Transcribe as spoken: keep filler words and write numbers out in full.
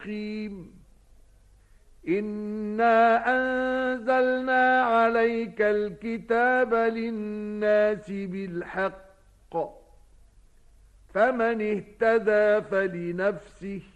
مقيم إنا أنزلنا عليك الكتاب للناس بالحق فمن اهتدى فلنفسه